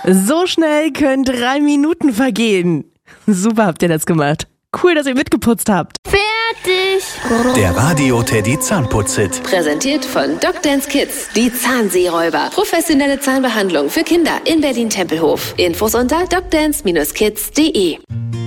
So schnell können 3 Minuten vergehen. Super habt ihr das gemacht. Cool, dass ihr mitgeputzt habt. Fertig. Der Radio-Teddy Zahnputz-Hit. Präsentiert von Dr. Kids, die Zahnseeräuber. Professionelle Zahnbehandlung für Kinder in Berlin-Tempelhof. Infos unter drdance-kids.de.